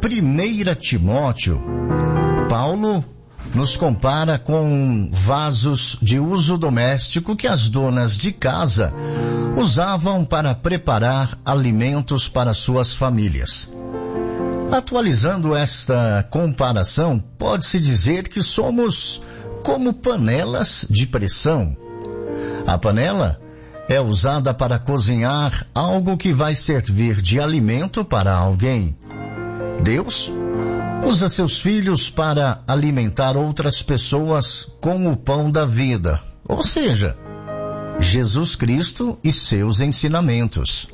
1 Timóteo, Paulo nos compara com vasos de uso doméstico que as donas de casa usavam para preparar alimentos para suas famílias. Atualizando esta comparação, pode-se dizer que somos como panelas de pressão. A panela é usada para cozinhar algo que vai servir de alimento para alguém. Deus usa seus filhos para alimentar outras pessoas com o pão da vida, ou seja, Jesus Cristo e seus ensinamentos.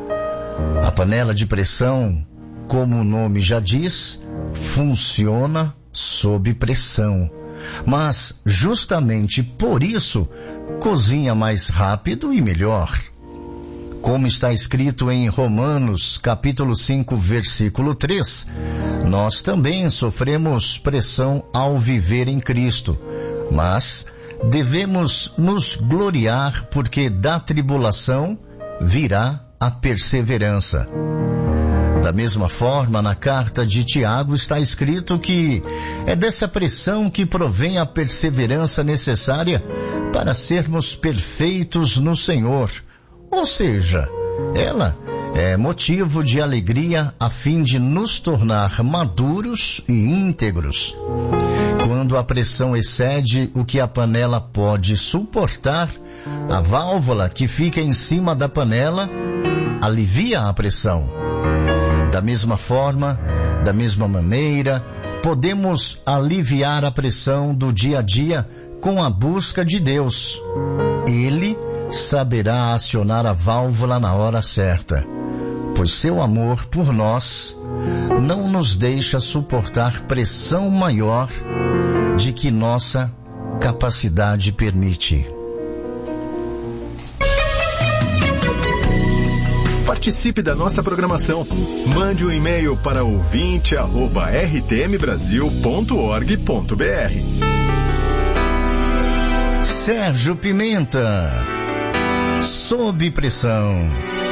A panela de pressão, como o nome já diz, funciona sob pressão, mas justamente por isso cozinha mais rápido e melhor. Como está escrito em Romanos, capítulo 5, versículo 3, nós também sofremos pressão ao viver em Cristo, mas devemos nos gloriar porque da tribulação virá a perseverança. Da mesma forma, na carta de Tiago está escrito que é dessa pressão que provém a perseverança necessária para sermos perfeitos no Senhor. Ou seja, ela é motivo de alegria a fim de nos tornar maduros e íntegros. Quando a pressão excede o que a panela pode suportar, a válvula que fica em cima da panela alivia a pressão. Da mesma forma, da mesma maneira, podemos aliviar a pressão do dia a dia com a busca de Deus. Ele saberá acionar a válvula na hora certa, pois seu amor por nós não nos deixa suportar pressão maior de que nossa capacidade permite. Participe da nossa programação. Mande um e-mail para ouvinte@rtmbrasil.org.br. Sérgio Pimenta, sob pressão.